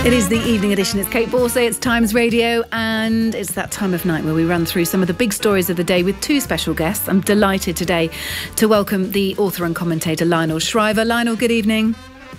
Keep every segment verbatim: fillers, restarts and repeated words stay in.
It is the evening edition. It's Kate Borsay, it's Times Radio, and it's that time of night where we run through some of the big stories of the day with two special guests. I'm delighted today to welcome the author and commentator Lionel Shriver. Lionel, good evening.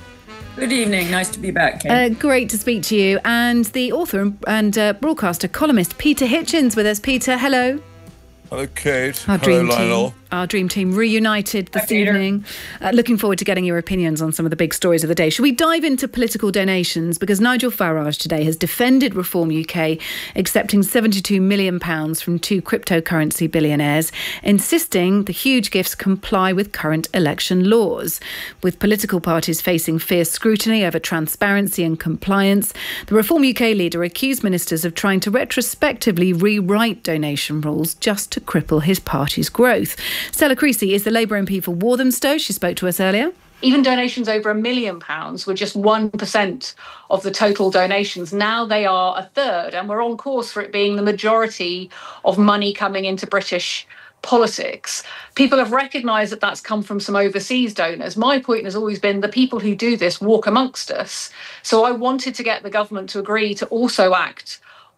Good evening. Nice to be back, Kate. Uh, great to speak to you. And the author and, and uh, broadcaster, columnist Peter Hitchens with us. Peter, hello. Hello, Kate. Our Hello, dream Lionel. Team, our dream team reunited this Hi, evening. Uh, looking forward to getting your opinions on some of the big stories of the day. Should we dive into political donations? Because Nigel Farage today has defended Reform U K, accepting seventy-two million pounds from two cryptocurrency billionaires, insisting the huge gifts comply with current election laws. With political parties facing fierce scrutiny over transparency and compliance, the Reform U K leader accused ministers of trying to retrospectively rewrite donation rules just to cripple his party's growth. Stella Creasy is the Labour M P for Walthamstow. She spoke to us earlier. Even donations over a million pounds were just one percent of the total donations. Now they are a third, and we're on course for it being the majority of money coming into British politics. People have recognised that that's come from some overseas donors. My point has always been the people who do this walk amongst us. So I wanted to get the government to agree to also act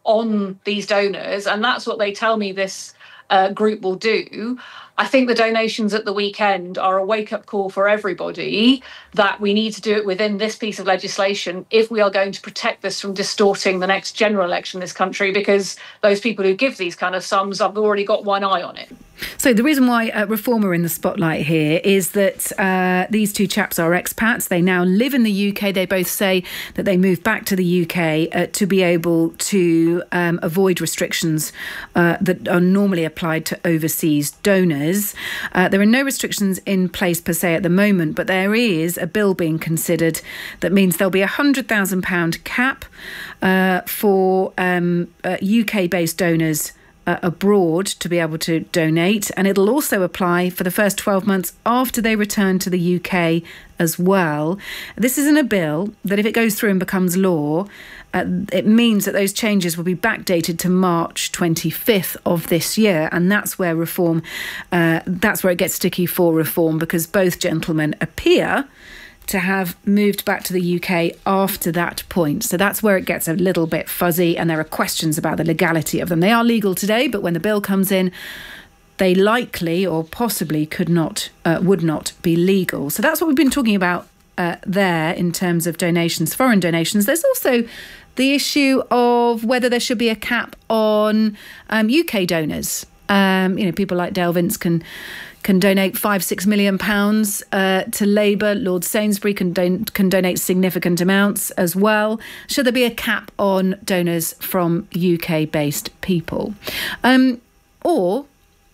on these donors, and that's what they tell me this uh, group will do. I think the donations at the weekend are a wake-up call for everybody that we need to do it within this piece of legislation if we are going to protect this from distorting the next general election in this country, because those people who give these kind of sums have already got one eye on it. So the reason why uh, Reform are in the spotlight here is that uh, these two chaps are expats. They now live in the U K. They both say that they moved back to the U K uh, to be able to um, avoid restrictions uh, that are normally applied to overseas donors. Uh, there are no restrictions in place per se at the moment, but there is a bill being considered that means there'll be a one hundred thousand pounds cap uh, for um, uh, U K-based donors Uh, abroad to be able to donate, and it'll also apply for the first twelve months after they return to the U K as well. This isn't a bill that, if it goes through and becomes law, uh, it means that those changes will be backdated to March twenty-fifth of this year, and that's where Reform, uh, that's where it gets sticky for Reform, because both gentlemen appear to have moved back to the U K after that point. So that's where it gets a little bit fuzzy, and there are questions about the legality of them. They are legal today, but when the bill comes in, they likely or possibly could not, uh, would not be legal. So that's what we've been talking about uh, there in terms of donations, foreign donations. There's also the issue of whether there should be a cap on um, U K donors. Um, you know, people like Dale Vince can can donate five, six million pounds uh, to Labour. Lord Sainsbury can don- can donate significant amounts as well. Should there be a cap on donors from U K-based people? Um, or,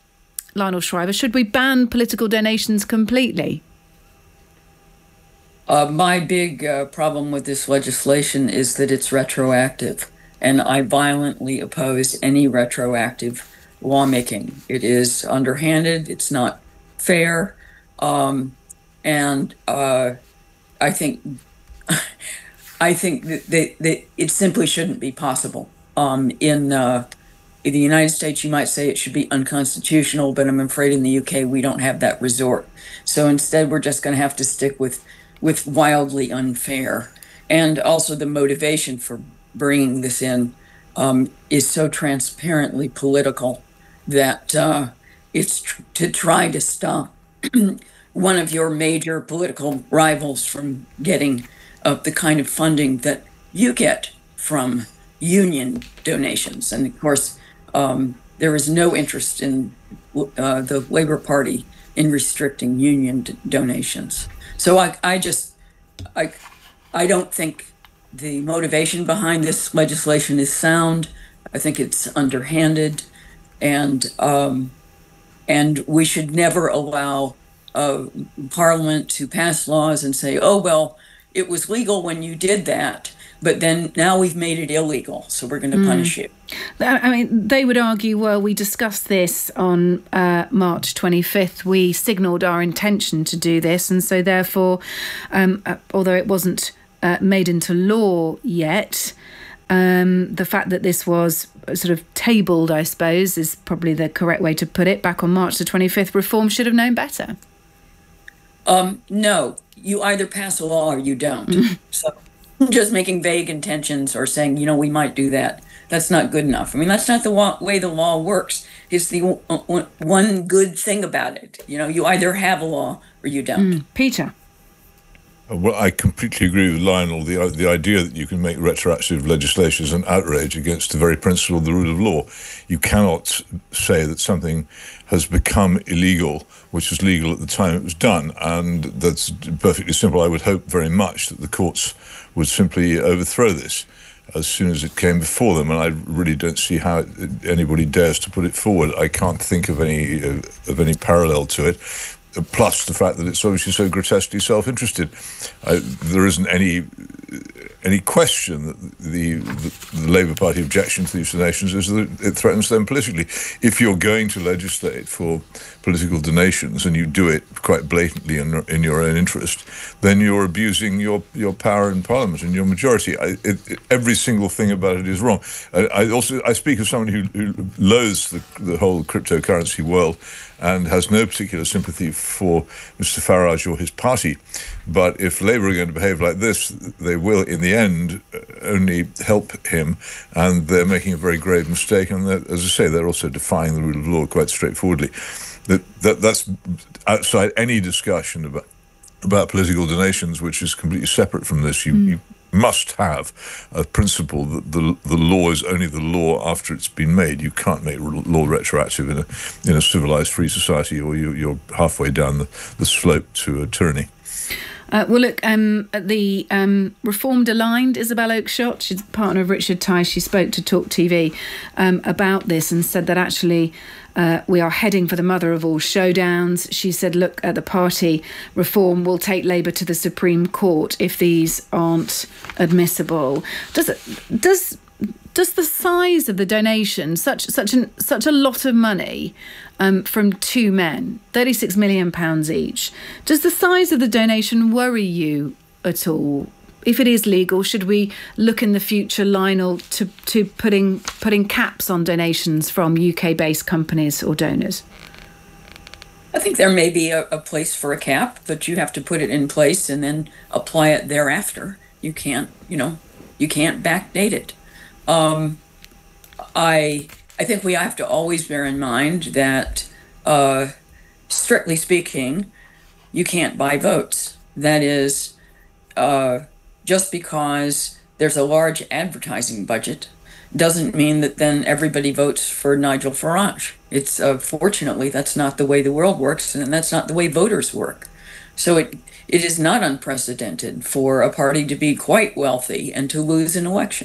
Lionel Shriver, should we ban political donations completely? Uh, my big uh, problem with this legislation is that it's retroactive, and I violently oppose any retroactive lawmaking. It is underhanded, it's not fair, um, and uh, I think I think that, that, that it simply shouldn't be possible. Um, in, uh, in the United States, you might say it should be unconstitutional, but I'm afraid in the U K we don't have that resort. So instead, we're just going to have to stick with with wildly unfair. And also the motivation for bringing this in um, is so transparently political that uh, it's tr- to try to stop one of your major political rivals from getting uh, the kind of funding that you get from union donations. And of course, um, there is no interest in uh, the Labour Party in restricting union d- donations. So I, I just, I, I don't think the motivation behind this legislation is sound. I think it's underhanded. And um, and we should never allow uh, Parliament to pass laws and say, oh, well, it was legal when you did that, but then now we've made it illegal, so we're going to mm. punish you. I mean, they would argue, well, we discussed this on uh, March twenty-fifth. We signalled our intention to do this, and so therefore, um, uh, although it wasn't uh, made into law yet, Um, the fact that this was sort of tabled, I suppose, is probably the correct way to put it, back on March the twenty-fifth, Reform should have known better. Um, no, you either pass a law or you don't. Mm. So just making vague intentions or saying, you know, we might do that. That's not good enough. I mean, that's not the wa- way the law works. It's the w- w- one good thing about it. You know, you either have a law or you don't. Mm. Peter? Well, I completely agree with Lionel. The, the idea that you can make retroactive legislation is an outrage against the very principle of the rule of law. You cannot say that something has become illegal, which was legal at the time it was done. And that's perfectly simple. I would hope very much that the courts would simply overthrow this as soon as it came before them, and I really don't see how it, anybody dares to put it forward. I can't think of any uh, of any parallel to it. Plus the fact that it's obviously so grotesquely self-interested. Uh, there isn't any any question that the, the, the Labour Party objection to these donations is that it threatens them politically. If you're going to legislate for political donations and you do it quite blatantly in, in your own interest, then you're abusing your, your power in Parliament and your majority. I, it, it, every single thing about it is wrong. I, I also I speak of someone who, who loathes the, the whole cryptocurrency world and has no particular sympathy for Mister Farage or his party. But if Labour are going to behave like this, they will, in the end, only help him, and they're making a very grave mistake. And as I say, they're also defying the rule of law quite straightforwardly. That, that that's outside any discussion about about political donations, which is completely separate from this. You, mm. you must have a principle that the the law is only the law after it's been made. You can't make law retroactive in a in a civilized free society, or you, you're halfway down the, the slope to a tyranny. Uh, well, look, um, the um, Reformed Aligned, Isabel Oakeshott, she's a partner of Richard Tice. She spoke to Talk T V um, about this and said that actually uh, we are heading for the mother of all showdowns. She said, look, at the party, reform will take Labour to the Supreme Court if these aren't admissible. Does it, does does the size of the donation, such such an such a lot of money um, from two men, thirty-six million pounds each, does the size of the donation worry you at all? If it is legal, should we look in the future, Lionel, to to putting putting caps on donations from U K-based companies or donors? I think there may be a, a place for a cap, but you have to put it in place and then apply it thereafter. You can't, you know, you can't backdate it. Um, I I think we have to always bear in mind that, uh, strictly speaking, you can't buy votes. That is, uh, just because there's a large advertising budget doesn't mean that then everybody votes for Nigel Farage. It's uh, fortunately that's not the way the world works, and that's not the way voters work. So it it is not unprecedented for a party to be quite wealthy and to lose an election.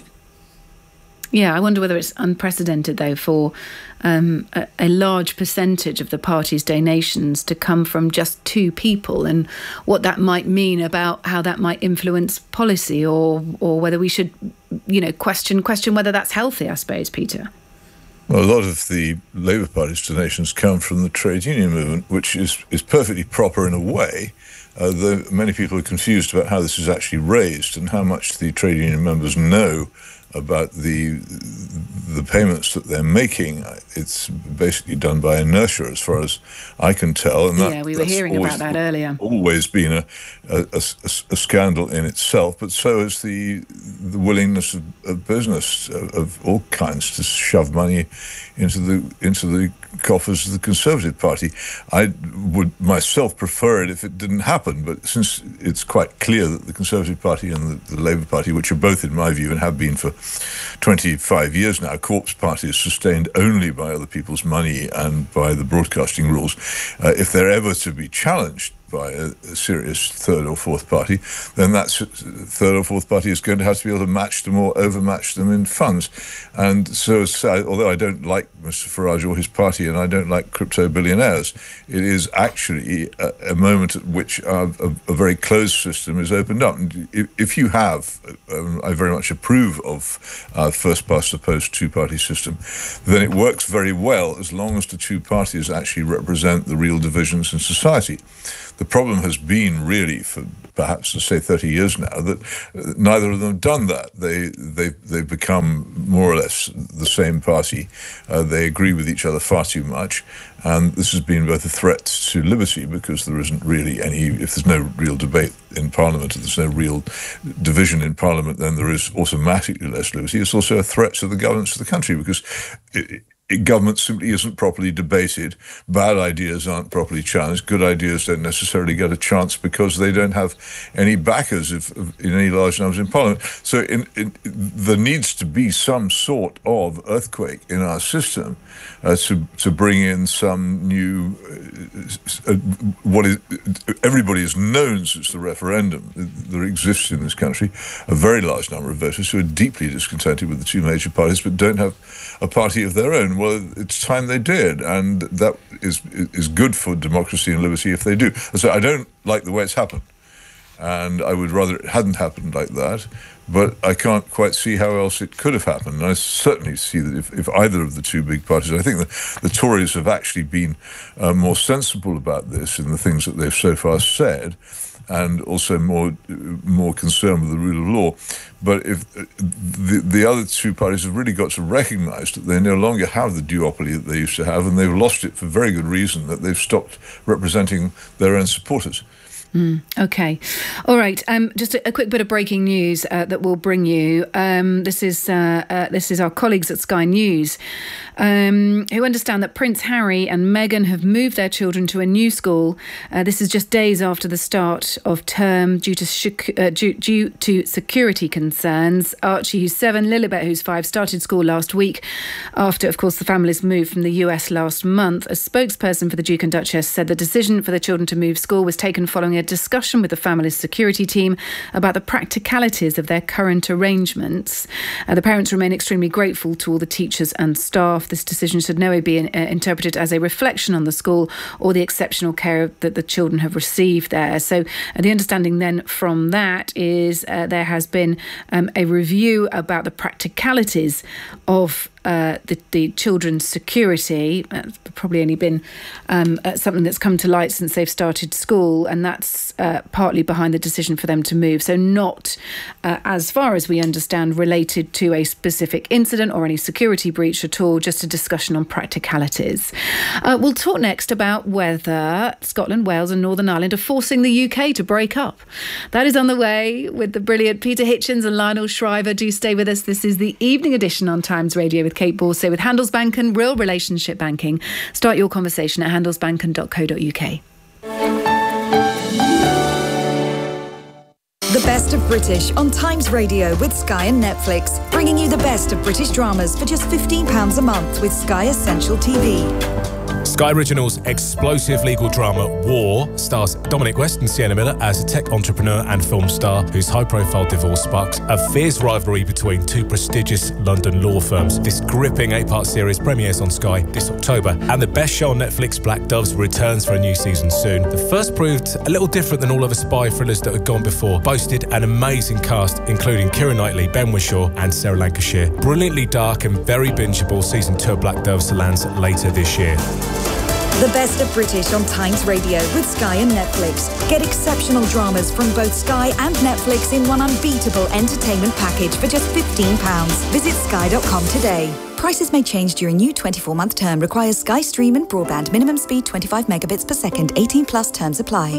Yeah, I wonder whether it's unprecedented, though, for um, a, a large percentage of the party's donations to come from just two people, and what that might mean about how that might influence policy, or or whether we should, you know, question question whether that's healthy, I suppose, Peter. Well, a lot of the Labour Party's donations come from the trade union movement, which is, is perfectly proper in a way, uh, though many people are confused about how this is actually raised and how much the trade union members know about the the payments that they're making. It's basically done by inertia, as far as I can tell. And that, yeah, we were hearing about that earlier. Always been a, a, a, a scandal in itself, but so is the the willingness of, of business of, of all kinds to shove money into the into the coffers of the Conservative Party. I would myself prefer it if it didn't happen, but since it's quite clear that the Conservative Party and the, the Labour Party, which are both, in my view, and have been for twenty-five years now, corpse parties sustained only by other people's money and by the broadcasting rules, uh, if they're ever to be challenged by a, a serious third or fourth party, then that third or fourth party is going to have to be able to match them or overmatch them in funds. And so, so although I don't like Mister Farage or his party, and I don't like crypto billionaires, it is actually a, a moment at which a, a, a very closed system is opened up. And if, if you have, um, I very much approve of uh, first past the post two-party system, then it works very well as long as the two parties actually represent the real divisions in society. The problem has been really for perhaps to say thirty years now that neither of them have done that. They they they've become more or less the same party. Uh, they agree with each other far too much, and this has been both a threat to liberty because there isn't really any. If there's no real debate in Parliament, if there's no real division in Parliament, then there is automatically less liberty. It's also a threat to the governance of the country because It, it, government simply isn't properly debated. Bad ideas aren't properly challenged. Good ideas don't necessarily get a chance because they don't have any backers if, if, in any large numbers in Parliament. So in, in, there needs to be some sort of earthquake in our system uh, to to bring in some new, uh, uh, what is, everybody has known since the referendum. There exists in this country a very large number of voters who are deeply discontented with the two major parties but don't have a party of their own. Well, it's time they did, and that is is good for democracy and liberty if they do. So I don't like the way it's happened, and I would rather it hadn't happened like that, but I can't quite see how else it could have happened. And I certainly see that if, if either of the two big parties, I think the, the Tories have actually been uh, more sensible about this in the things that they've so far said, and also more more concerned with the rule of law. But if the the other two parties have really got to recognise that they no longer have the duopoly that they used to have, and they've lost it for very good reason, that they've stopped representing their own supporters. Mm, okay. All right. Um, just a, a quick bit of breaking news uh, that we'll bring you. Um, this is uh, uh, this is our colleagues at Sky News um, who understand that Prince Harry and Meghan have moved their children to a new school. Uh, this is just days after the start of term due to sh- uh, due, due to security concerns. Archie, who's seven, Lilibet, who's five, started school last week after, of course, the families moved from the U S last month. A spokesperson for the Duke and Duchess said the decision for the children to move school was taken following a discussion with the family's security team about the practicalities of their current arrangements. Uh, the parents remain extremely grateful to all the teachers and staff. This decision should nowhere be in, uh, interpreted as a reflection on the school or the exceptional care that the children have received there. So uh, the understanding then from that is uh, there has been um, a review about the practicalities of Uh, the, the children's security. That's probably only been um, uh, something that's come to light since they've started school, and that's uh, partly behind the decision for them to move. So not, uh, as far as we understand, related to a specific incident or any security breach at all, just a discussion on practicalities. Uh, we'll talk next about whether Scotland, Wales and Northern Ireland are forcing the U K to break up. That is on the way with the brilliant Peter Hitchens and Lionel Shriver. Do stay with us. This is the evening edition on Times Radio with Kate Borsay with Handelsbanken, real relationship banking. Start your conversation at handelsbanken dot co dot uk. The Best of British on Times Radio with Sky and Netflix, bringing you the best of British dramas for just fifteen pounds a month with Sky Essential T V. Sky Original's explosive legal drama War stars Dominic West and Sienna Miller as a tech entrepreneur and film star whose high-profile divorce sparks a fierce rivalry between two prestigious London law firms. This gripping eight-part series premieres on Sky this October, and the best show on Netflix, Black Doves, returns for a new season soon. The first proved a little different than all other spy thrillers that had gone before, boasted an amazing cast including Keira Knightley, Ben Whishaw and Sarah Lancashire. Brilliantly dark and very bingeable, season two of Black Doves lands later this year. The Best of British on Times Radio with Sky and Netflix. Get exceptional dramas from both Sky and Netflix in one unbeatable entertainment package for just fifteen pounds. Visit sky dot com today. Prices may change during new twenty-four month term. Requires Sky Stream and broadband. Minimum speed twenty-five megabits per second. eighteen plus terms apply.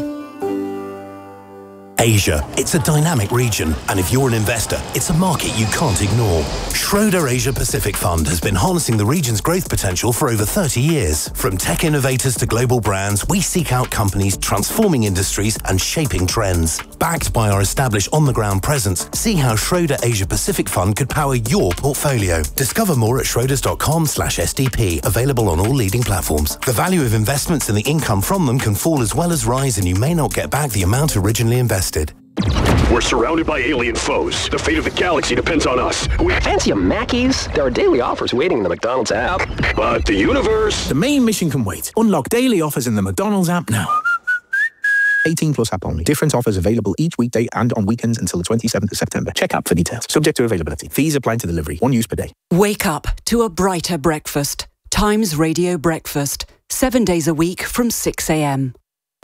Asia. It's a dynamic region, and if you're an investor, it's a market you can't ignore. Schroder Asia Pacific Fund has been harnessing the region's growth potential for over thirty years. From tech innovators to global brands, we seek out companies transforming industries and shaping trends. Backed by our established on-the-ground presence, see how Schroder Asia Pacific Fund could power your portfolio. Discover more at schroders dot com slash S D P, available on all leading platforms. The value of investments and the income from them can fall as well as rise, and you may not get back the amount originally invested. We're surrounded by alien foes. The fate of the galaxy depends on us. We fancy a Mackey's? There are daily offers waiting in the McDonald's app. But the universe... The main mission can wait. Unlock daily offers in the McDonald's app now. eighteen plus app only. Different offers available each weekday and on weekends until the twenty-seventh of September. Check app for details. Subject to availability. Fees apply to delivery. One use per day. Wake up to a brighter breakfast. Times Radio Breakfast. Seven days a week from six a.m.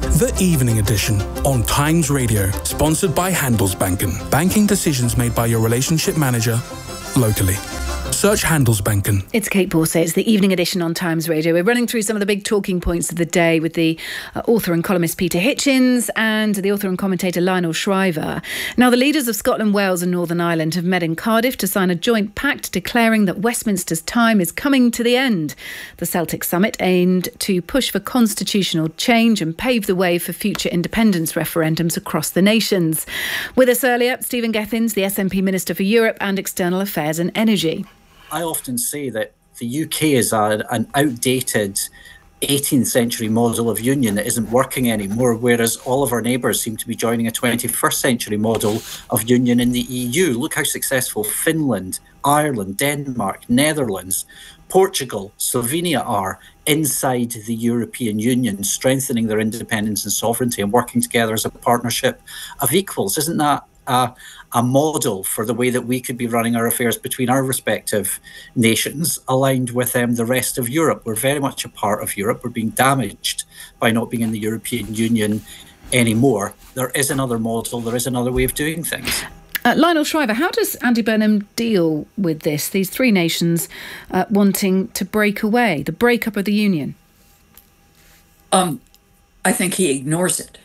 The Evening Edition on Times Radio, sponsored by Handelsbanken. Banking decisions made by your relationship manager locally. Search Handelsbanken. It's Kate Borsay. It's the Evening Edition on Times Radio. We're running through some of the big talking points of the day with the uh, author and columnist Peter Hitchens and the author and commentator Lionel Shriver. Now, the leaders of Scotland, Wales and Northern Ireland have met in Cardiff to sign a joint pact declaring that Westminster's time is coming to the end. The Celtic summit aimed to push for constitutional change and pave the way for future independence referendums across the nations. With us earlier, Stephen Gethin, the S N P Minister for Europe and External Affairs and Energy. I often say that the U K is a, an outdated eighteenth century model of union that isn't working anymore, whereas all of our neighbours seem to be joining a twenty-first century model of union in the E U. Look how successful Finland, Ireland, Denmark, Netherlands, Portugal, Slovenia are inside the European Union, strengthening their independence and sovereignty and working together as a partnership of equals. Isn't that a, a model for the way that we could be running our affairs between our respective nations, aligned with um, the rest of Europe? We're very much a part of Europe. We're being damaged by not being in the European Union anymore. There is another model. There is another way of doing things. Uh, Lionel Shriver, how does Andy Burnham deal with this, these three nations uh, wanting to break away, the breakup of the Union? Um, I think he ignores it.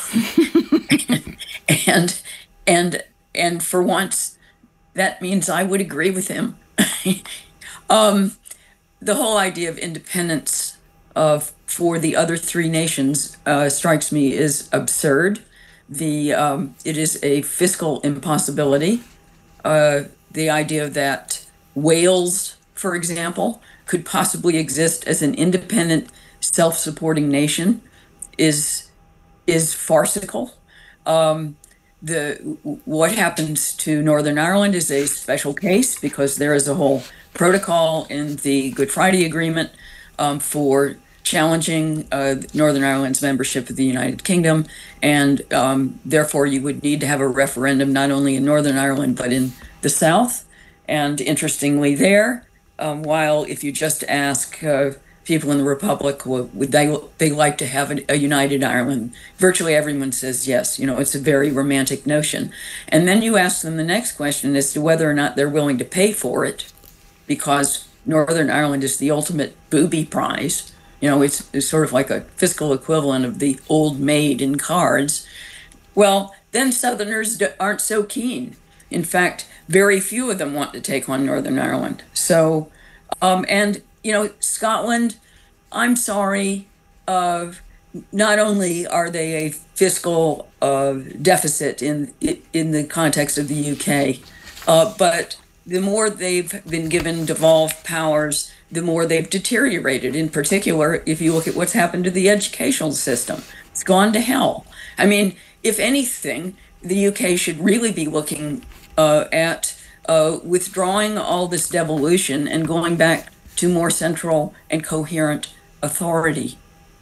and and and for once, that means I would agree with him. um, the whole idea of independence of for the other three nations uh, strikes me as absurd. The um, it is a fiscal impossibility. Uh, the idea that Wales, for example, could possibly exist as an independent, self-supporting nation is is farcical. Um, the what happens to Northern Ireland is a special case because there is a whole protocol in the Good Friday Agreement um, for challenging uh, Northern Ireland's membership of the United Kingdom, and um, therefore you would need to have a referendum not only in Northern Ireland but in the South. And interestingly there, um, while if you just ask uh, people in the Republic, would, would they they like to have a, a united Ireland, virtually everyone says yes. You know, it's a very romantic notion. And then you ask them the next question as to whether or not they're willing to pay for it, because Northern Ireland is the ultimate booby prize. You know, it's, it's sort of like a fiscal equivalent of the old maid in Cards. Well, then Southerners aren't so keen. In fact, very few of them want to take on Northern Ireland. So, um, and, you know, Scotland, I'm sorry, uh, not only are they a fiscal uh, deficit in, in the context of the U K, uh, but the more they've been given devolved powers, the more they've deteriorated. In particular, if you look at what's happened to the educational system, it's gone to hell. I mean, if anything, the U K should really be looking uh, at uh, withdrawing all this devolution and going back to more central and coherent authority.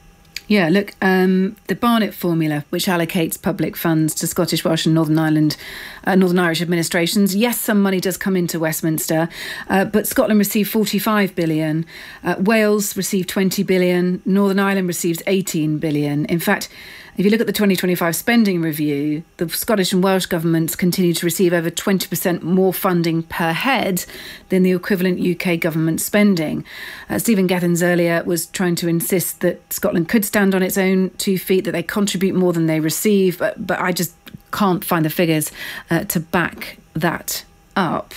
Yeah, look, um, the Barnett formula, which allocates public funds to Scottish, Welsh and Northern Ireland, uh, Northern Irish administrations. Yes, some money does come into Westminster, uh, but Scotland received forty-five billion, uh, Wales received twenty billion, Northern Ireland receives eighteen billion. In fact, if you look at the twenty twenty-five spending review, the Scottish and Welsh governments continue to receive over twenty percent more funding per head than the equivalent U K government spending. Uh, Stephen Gethin earlier was trying to insist that Scotland could stand on its own two feet, that they contribute more than they receive, but, but I just can't find the figures uh, to back that up.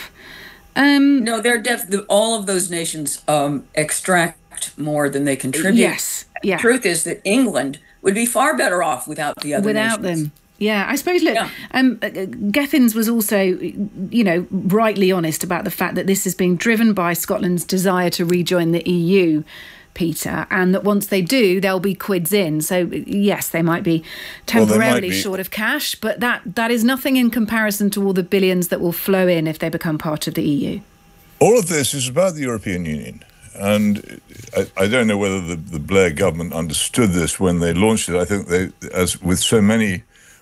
Um, no, they're def- the, all of those nations um, extract more than they contribute. Yes, yeah. The truth is that England would be far better off without the other without nations. them. Yeah, I suppose, look, yeah. um, Gethin's was also, you know, rightly honest about the fact that this is being driven by Scotland's desire to rejoin the E U, Peter, and that once they do, there'll be quids in. So, yes, they might be temporarily well, might be. short of cash, but that that is nothing in comparison to all the billions that will flow in if they become part of the E U. All of this is about the European Union. And I, I don't know whether the, the Blair government understood this when they launched it. I think they, as with so many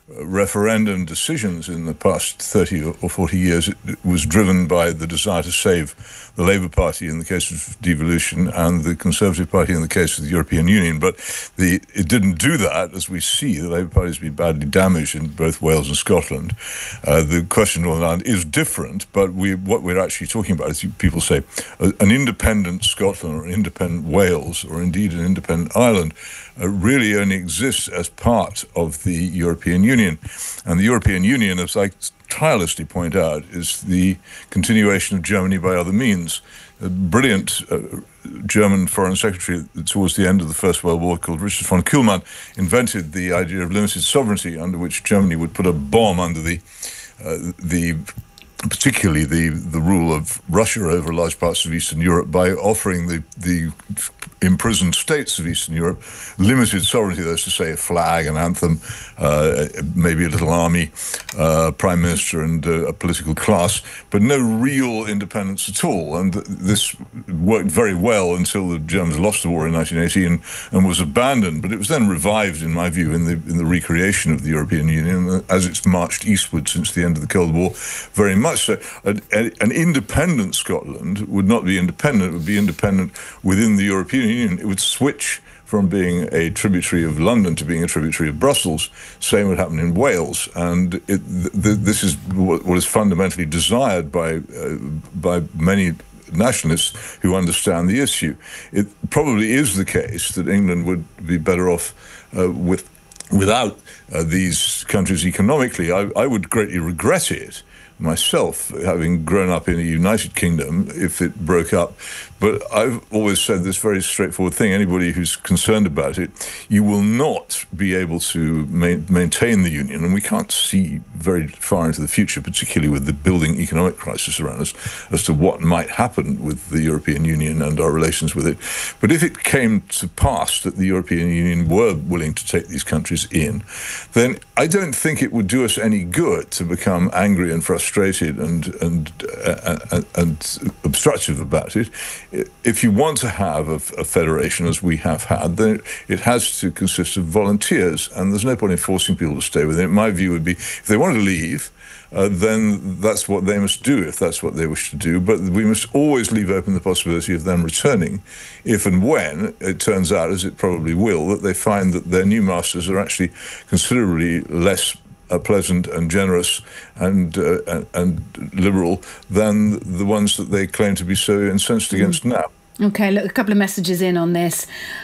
referendum decisions in the past thirty or forty years, it, it was driven by the desire to save the Labour Party in the case of devolution and the Conservative Party in the case of the European Union. But the, it didn't do that, as we see. The Labour Party has been badly damaged in both Wales and Scotland. Uh, the question of Northern Ireland is different, but we, what we're actually talking about is, people say, uh, an independent Scotland or an independent Wales or indeed an independent Ireland uh, really only exists as part of the European Union. And the European Union, as I tirelessly point out, is the continuation of Germany by other means. A brilliant uh, German foreign secretary towards the end of the First World War called Richard von Kuhlmann invented the idea of limited sovereignty, under which Germany would put a bomb under the uh, the particularly the, the rule of Russia over large parts of Eastern Europe by offering the, the imprisoned states of Eastern Europe limited sovereignty, that is to say a flag, an anthem, uh, maybe a little army, uh, prime minister and uh, a political class, but no real independence at all. And this worked very well until the Germans lost the war in nineteen eighteen and was abandoned. But it was then revived, in my view, in the, in the recreation of the European Union as it's marched eastward since the end of the Cold War, very much. So a, a, an independent Scotland would not be independent, it would be independent within the European Union. It would switch from being a tributary of London to being a tributary of Brussels. Same would happen in Wales. And it, th- th- this is what, what is fundamentally desired by, uh, by many nationalists who understand the issue. It probably is the case that England would be better off uh, with, without uh, these countries economically. I, I would greatly regret it myself, having grown up in a United Kingdom, if it broke up. But I've always said this very straightforward thing: anybody who's concerned about it, you will not be able to ma- maintain the union, and we can't see very far into the future, particularly with the building economic crisis around us, as to what might happen with the European Union and our relations with it. But if it came to pass that the European Union were willing to take these countries in, then I don't think it would do us any good to become angry and frustrated and and uh, and, and obstructive about it. If you want to have a, a federation, as we have had, then it has to consist of volunteers, and there's no point in forcing people to stay with it. My view would be, if they want to leave, uh, then that's what they must do, if that's what they wish to do. But we must always leave open the possibility of them returning, if and when it turns out, as it probably will, that they find that their new masters are actually considerably less Uh, pleasant and generous and, uh, and and liberal than the ones that they claim to be so incensed mm. against now. Okay, look, a couple of messages in on this.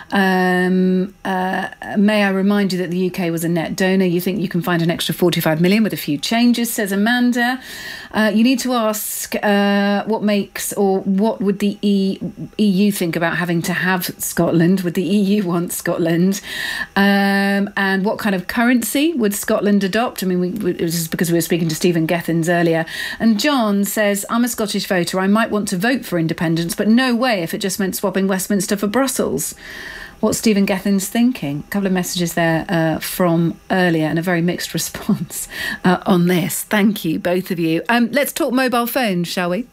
Um, uh, may I remind you that the U K was a net donor? You think you can find an extra forty-five million with a few changes, says Amanda. Uh, you need to ask uh, what makes, or what would the e- EU think about having to have Scotland? Would the E U want Scotland? Um, and what kind of currency would Scotland adopt? I mean, we, we, it was just because we were speaking to Stephen Gethins earlier. And John says, I'm a Scottish voter. I might want to vote for independence, but no way if it just meant swapping Westminster for Brussels. What's Stephen Gethins thinking? A couple of messages there uh, from earlier and a very mixed response uh, on this. Thank you, both of you. Um, let's talk mobile phones, shall we?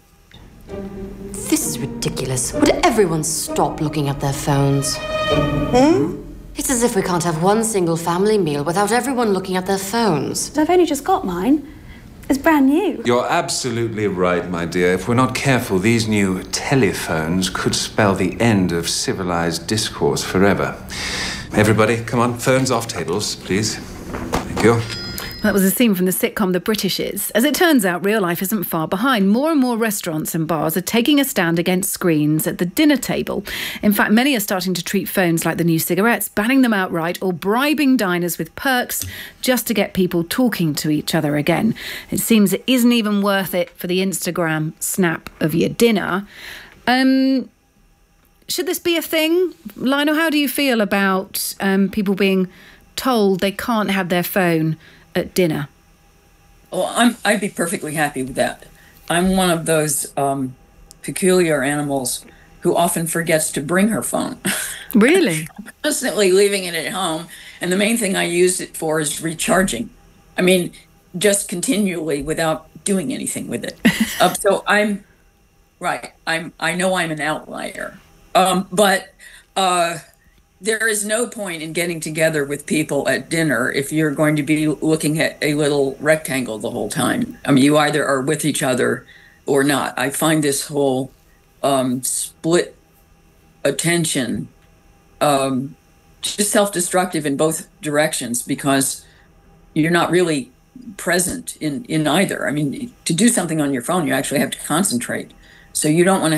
This is ridiculous. Would everyone stop looking at their phones? Hmm? It's as if we can't have one single family meal without everyone looking at their phones. I've only just got mine. It's brand new. You're absolutely right, my dear. If we're not careful, these new telephones could spell the end of civilized discourse forever. Everybody, come on, phones off tables, please. Thank you. That was a scene from the sitcom The Britishes. As it turns out, real life isn't far behind. More and more restaurants and bars are taking a stand against screens at the dinner table. In fact, many are starting to treat phones like the new cigarettes, banning them outright or bribing diners with perks just to get people talking to each other again. It seems it isn't even worth it for the Instagram snap of your dinner. Um, should this be a thing? Lionel, how do you feel about um, people being told they can't have their phone at dinner? Well, I'm, I'd be perfectly happy with that. I'm one of those um, peculiar animals who often forgets to bring her phone. Really? Constantly leaving it at home. And the main thing I use it for is recharging. I mean, just continually without doing anything with it. uh, so I'm, right, I'm, I know I'm an outlier. Um, but uh, there is no point in getting together with people at dinner if you're going to be looking at a little rectangle the whole time. I mean, you either are with each other or not. I find this whole um, split attention um, just self-destructive in both directions, because you're not really present in, in either. I mean, to do something on your phone, you actually have to concentrate. So you don't want to